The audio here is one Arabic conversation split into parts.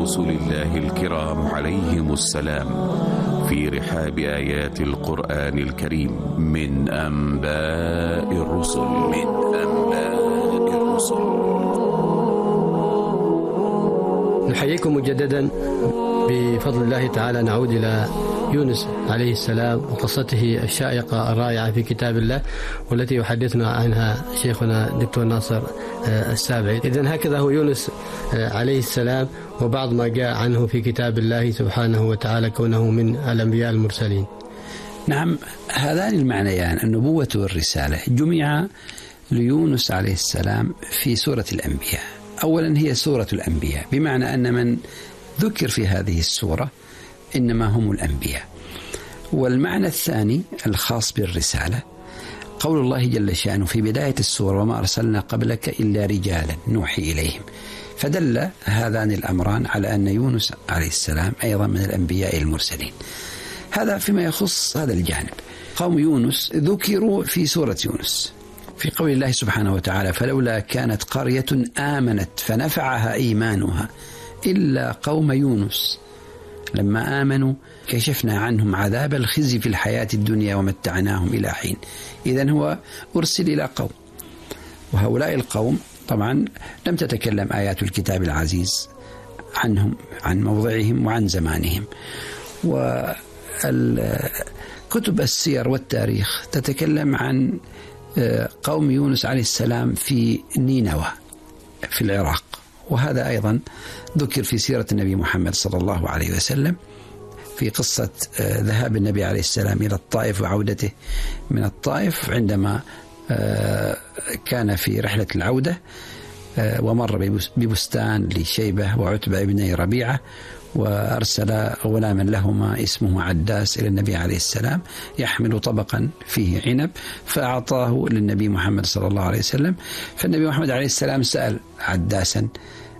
رسل الله الكرام عليهم السلام في رحاب آيات القرآن الكريم من أنباء الرسل. نحييكم مجددا بفضل الله تعالى. نعود إلى يونس عليه السلام وقصته الشائقة الرائعة في كتاب الله، والتي يحدثنا عنها شيخنا الدكتور ناصر السابعي. إذن هكذا هو يونس عليه السلام، وبعض ما جاء عنه في كتاب الله سبحانه وتعالى كونه من الأنبياء المرسلين. نعم، هذان المعنيان النبوة والرسالة جمع ليونس عليه السلام في سورة الأنبياء. أولا هي سورة الأنبياء، بمعنى أن من ذكر في هذه السورة إنما هم الأنبياء. والمعنى الثاني الخاص بالرسالة قول الله جل شأنه في بداية السورة: وما أرسلنا قبلك إلا رجالا نوحي إليهم. فدل هذان الأمران على أن يونس عليه السلام أيضا من الأنبياء المرسلين. هذا فيما يخص هذا الجانب. قوم يونس ذكروا في سورة يونس في قول الله سبحانه وتعالى: فلولا كانت قرية آمنت فنفعها إيمانها إلا قوم يونس لما آمنوا كشفنا عنهم عذاب الخزي في الحياة الدنيا ومتعناهم إلى حين. إذن هو أرسل إلى قوم، وهؤلاء القوم طبعا لم تتكلم آيات الكتاب العزيز عنهم، عن موضعهم وعن زمانهم. وكتب السير والتاريخ تتكلم عن قوم يونس عليه السلام في نينوى في العراق، وهذا أيضا ذكر في سيرة النبي محمد صلى الله عليه وسلم في قصة ذهاب النبي عليه السلام إلى الطائف وعودته من الطائف، عندما كان في رحلة العودة ومر ببستان لشيبة وعتبة ابني ربيعة، وأرسل غلاما لهما اسمه عداس إلى النبي عليه السلام يحمل طبقا فيه عنب، فأعطاه للنبي محمد صلى الله عليه وسلم. فالنبي محمد عليه السلام سأل عداسا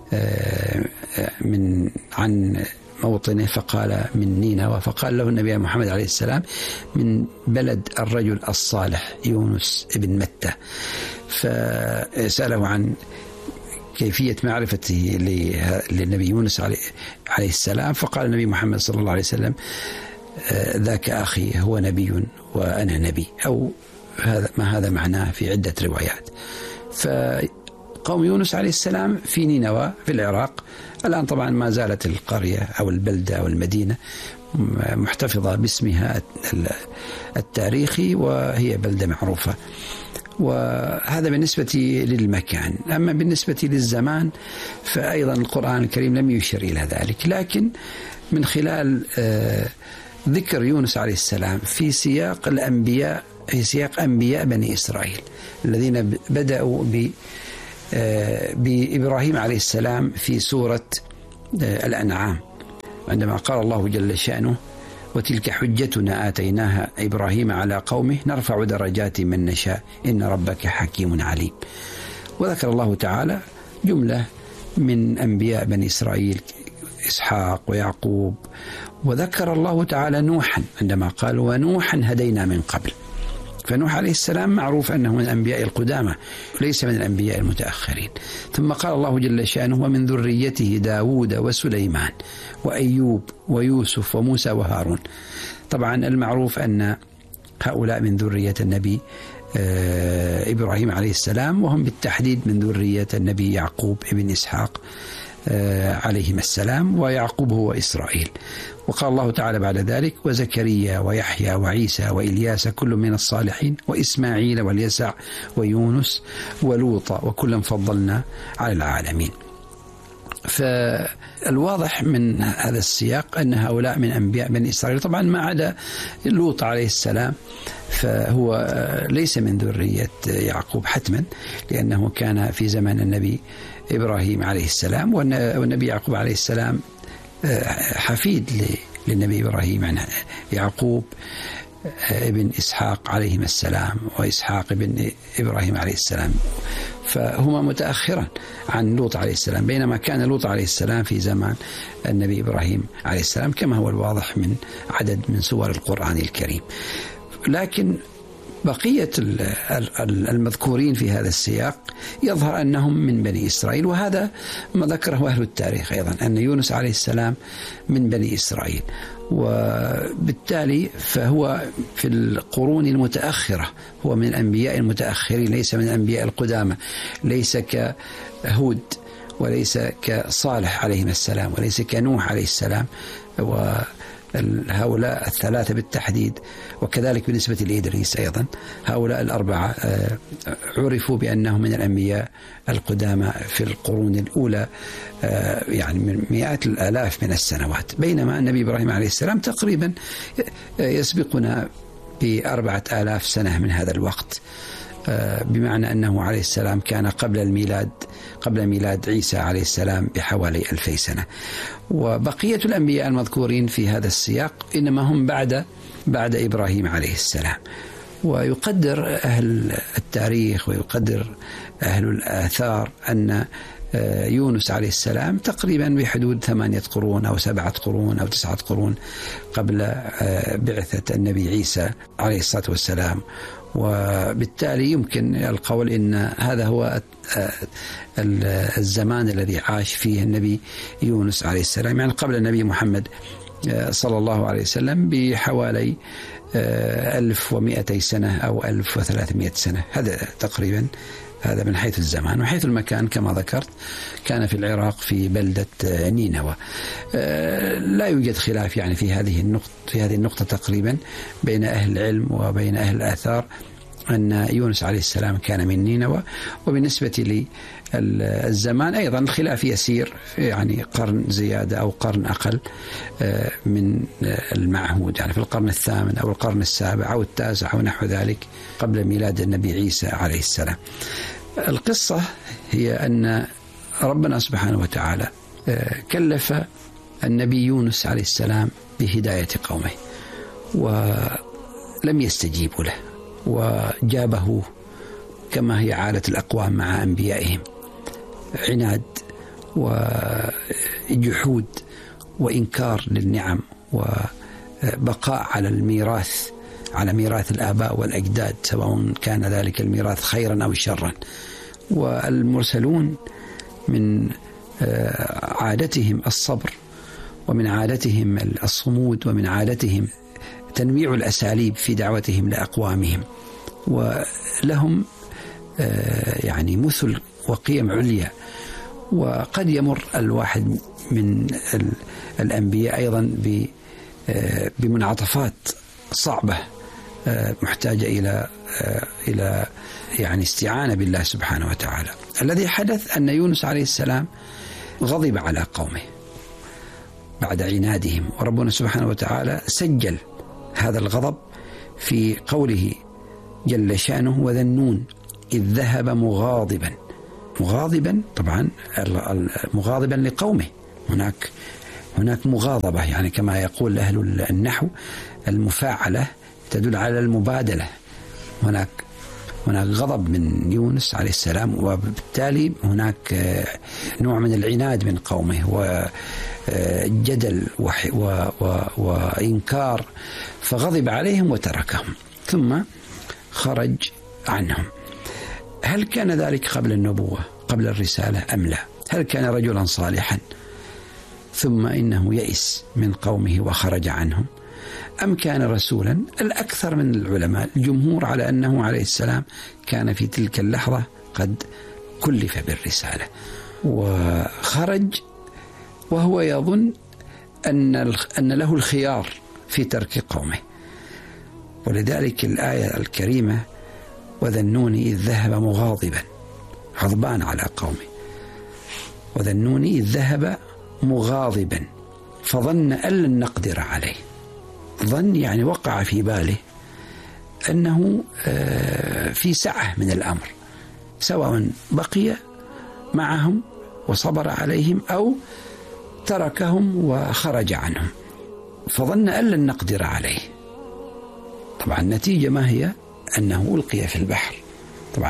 عن موطنه، فقال من نينوى. فقال له النبي محمد عليه السلام من بلد الرجل الصالح يونس ابن متى. فسأله عن كيفية معرفته للنبي يونس عليه السلام، فقال النبي محمد صلى الله عليه وسلم: ذاك أخي هو نبي وأنا نبي، أو هذا معناه في عدة روايات. فقوم يونس عليه السلام في نينوى في العراق. الآن طبعا ما زالت القرية أو البلدة أو المدينة محتفظة باسمها التاريخي، وهي بلدة معروفة. وهذا بالنسبة للمكان. أما بالنسبة للزمان فأيضا القرآن الكريم لم يشر إلى ذلك، لكن من خلال ذكر يونس عليه السلام في سياق الأنبياء، في سياق أنبياء بني إسرائيل الذين بدأوا بإبراهيم عليه السلام في سورة الأنعام، عندما قال الله جل شأنه: وتلك حجتنا آتيناها إبراهيم على قومه نرفع درجات من نشاء إن ربك حكيم عليم. وذكر الله تعالى جملة من أنبياء بني إسرائيل إسحاق ويعقوب، وذكر الله تعالى نوحا عندما قال: ونوحا هدينا من قبل. فنوح عليه السلام معروف أنه من الأنبياء القدامى ليس من الأنبياء المتأخرين. ثم قال الله جل شأنه: ومن ذريته داود وسليمان وأيوب ويوسف وموسى وهارون. طبعا المعروف أن هؤلاء من ذرية النبي إبراهيم عليه السلام، وهم بالتحديد من ذرية النبي يعقوب ابن إسحاق عليهما السلام، ويعقوب هو إسرائيل. وقال الله تعالى بعد ذلك: وزكريا ويحيى وعيسى وإلياس كل من الصالحين وإسماعيل واليسع ويونس ولوطا وكلا فضلنا على العالمين. فالواضح من هذا السياق أن هؤلاء من أنبياء بني إسرائيل، طبعا ما عدا لوط عليه السلام فهو ليس من ذرية يعقوب حتما، لأنه كان في زمن النبي إبراهيم عليه السلام، والنبي يعقوب عليه السلام حفيد للنبي إبراهيم، يعني يعقوب ابن إسحاق عليهما السلام وإسحاق ابن إبراهيم عليه السلام، فهما متأخرا عن لوط عليه السلام، بينما كان لوط عليه السلام في زمان النبي إبراهيم عليه السلام كما هو الواضح من عدد من سور القرآن الكريم. لكن بقية المذكورين في هذا السياق يظهر أنهم من بني إسرائيل، وهذا ما ذكره أهل التاريخ أيضا، أن يونس عليه السلام من بني إسرائيل، وبالتالي فهو في القرون المتأخرة، هو من الأنبياء المتأخرين، ليس من الأنبياء القدامى، ليس كهود وليس كصالح عليه السلام وليس كنوح عليه السلام، وهؤلاء الثلاثة بالتحديد، وكذلك بالنسبة لإدريس أيضا. هؤلاء الأربعة عرفوا بأنهم من الأنبياء القدامى في القرون الأولى، يعني من مئات الآلاف من السنوات، بينما النبي إبراهيم عليه السلام تقريبا يسبقنا ب4,000 سنة من هذا الوقت، بمعنى أنه عليه السلام كان قبل ميلاد عيسى عليه السلام بحوالي 2000 سنة. وبقية الأنبياء المذكورين في هذا السياق إنما هم بعد إبراهيم عليه السلام. ويقدر أهل التاريخ ويقدر أهل الآثار أن يونس عليه السلام تقريبا بحدود 8 قرون أو 7 قرون أو 9 قرون قبل بعثة النبي عيسى عليه الصلاة والسلام. وبالتالي يمكن القول إن هذا هو الزمان الذي عاش فيه النبي يونس عليه السلام، يعني قبل النبي محمد صلى الله عليه وسلم بحوالي 1200 سنة أو 1300 سنة. هذا تقريبا، هذا من حيث الزمان. وحيث المكان كما ذكرت كان في العراق في بلدة نينوى. لا يوجد خلاف يعني في هذه النقطة تقريبا بين أهل العلم وبين أهل الآثار أن يونس عليه السلام كان من نينوى. وبالنسبة للزمان أيضا الخلاف يسير، يعني قرن زيادة أو قرن أقل من المعهود، يعني في القرن الثامن أو القرن السابع أو التاسع أو نحو ذلك قبل ميلاد النبي عيسى عليه السلام. القصة هي أن ربنا سبحانه وتعالى كلف النبي يونس عليه السلام بهداية قومه، ولم يستجيبوا له، وجابه كما هي عادة الأقوام مع أنبيائهم، عناد وجحود وإنكار للنعم وبقاء على الميراث، على ميراث الآباء والأجداد، سواء كان ذلك الميراث خيرا أو شرا. والمرسلون من عادتهم الصبر، ومن عادتهم الصمود، ومن عادتهم تنويع الأساليب في دعوتهم لأقوامهم، ولهم يعني مثل وقيم عليا. وقد يمر الواحد من الأنبياء أيضا بمنعطفات صعبة محتاجة إلى يعني استعانة بالله سبحانه وتعالى. الذي حدث أن يونس عليه السلام غضب على قومه بعد عنادهم، وربنا سبحانه وتعالى سجل هذا الغضب في قوله جل شأنه: وذا النون إذ ذهب مغاضبا طبعا مغاضبا لقومه. هناك مغاضبة، يعني كما يقول أهل النحو المفاعلة تدل على المبادلة. هناك غضب من يونس عليه السلام، وبالتالي هناك نوع من العناد من قومه وجدل وإنكار، فغضب عليهم وتركهم ثم خرج عنهم. هل كان ذلك قبل النبوة، قبل الرسالة أم لا؟ هل كان رجلا صالحا ثم إنه يئس من قومه وخرج عنهم، أم كان رسولا؟ الأكثر من العلماء الجمهور على أنه عليه السلام كان في تلك اللحظة قد كلف بالرسالة وخرج وهو يظن أن له الخيار في ترك قومه. ولذلك الآية الكريمة: وذا النون إذ ذهب مغاضبا، غضبان على قومه. وذا النون إذ ذهب مغاضبا فظن أن لن نقدر عليه. ظن يعني وقع في باله أنه في سعة من الأمر، سواء بقي معهم وصبر عليهم أو تركهم وخرج عنهم، فظن أن لن نقدر عليه. طبعا النتيجة ما هي؟ أنه ألقي في البحر. طبعا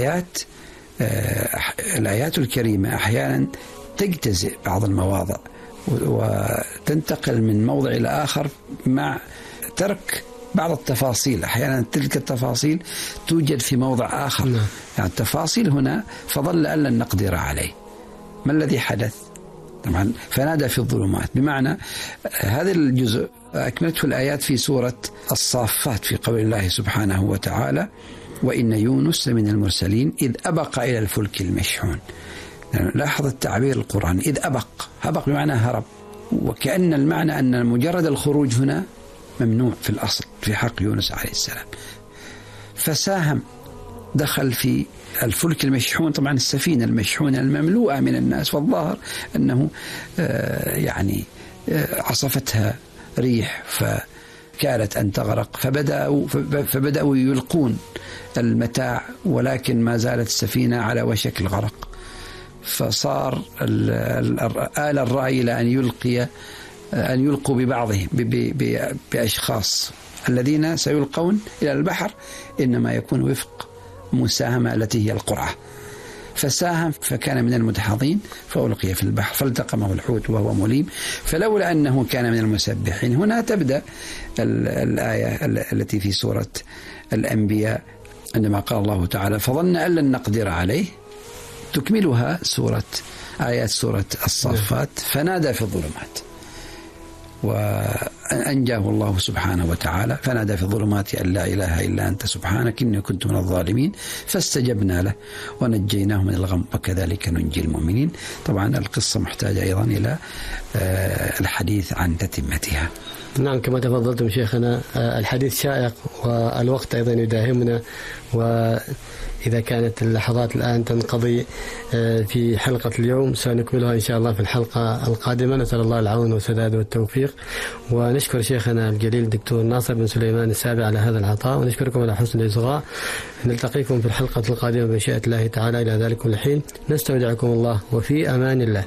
الآيات الكريمة أحيانا تجتزئ بعض المواضع وتنتقل من موضع إلى آخر مع ترك بعض التفاصيل أحيانا تلك التفاصيل توجد في موضع آخر. يعني التفاصيل هنا فظل أن لن نقدر عليه. ما الذي حدث؟ طبعا فنادى في الظلمات، بمعنى هذا الجزء أكملته الآيات في سورة الصافات في قول الله سبحانه وتعالى: وإن يونس لمن المرسلين إذ أبق إلى الفلك المشحون. يعني لاحظ التعبير القرآني، إذ أبق، هبق بمعنى هرب، وكأن المعنى أن مجرد الخروج هنا ممنوع في الأصل في حق يونس عليه السلام. فساهم، دخل في الفلك المشحون، طبعا السفينة المشحونة المملوءة من الناس، والظاهر أنه يعني عصفتها ريح فكانت أن تغرق، فبدأوا يلقون المتاع، ولكن ما زالت السفينة على وشك الغرق. فصار آل الرأي إلى أن يلقوا ببعضهم بأشخاص الذين سيلقون إلى البحر، إنما يكون وفق مساهمة التي هي القرعة. فساهم فكان من المدحضين فألقي في البحر فالتقمه الحوت وهو مليم فلولا أنه كان من المسبحين. هنا تبدأ الآية التي في سورة الأنبياء عندما قال الله تعالى: فظن أن لن نقدر عليه، تكملها آيات سورة الصافات: فنادى في الظلمات، وأنجاه الله سبحانه وتعالى، فنادى في الظلمات أن لا إله إلا أنت سبحانك إني كنت من الظالمين، فاستجبنا له ونجيناه من الغم وكذلك ننجي المؤمنين. طبعا القصة محتاجة أيضا إلى الحديث عن تتمتها. نعم، كما تفضلتم شيخنا، الحديث شائق والوقت أيضا يداهمنا، وإذا كانت اللحظات الآن تنقضي في حلقة اليوم سنكملها إن شاء الله في الحلقة القادمة. نسأل الله العون والسداد والتوفيق، ونشكر شيخنا الجليل الدكتور ناصر بن سليمان السابع على هذا العطاء، ونشكركم على حسن الإصغاء. نلتقيكم في الحلقة القادمة بمشيئة الله تعالى. إلى ذلك الحين نستودعكم الله وفي أمان الله.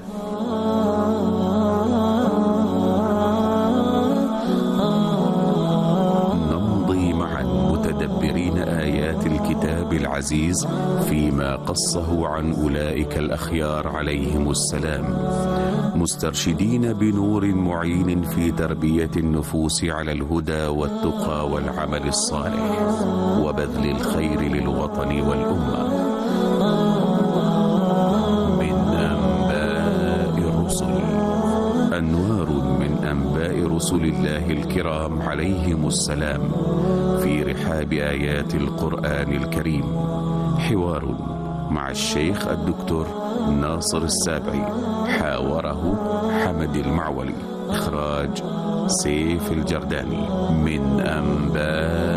العزيز فيما قصه عن أولئك الأخيار عليهم السلام، مسترشدين بنور معين في تربية النفوس على الهدى والتقى والعمل الصالح وبذل الخير للوطن والأمة. من أنباء الرسل، أنوار من أنباء رسل الله الكرام عليهم السلام في رحاب آيات القرآن الكريم. حوار مع الشيخ الدكتور ناصر السابعي، حاوره حمد المعولي، إخراج سيف الجرداني. من أنباء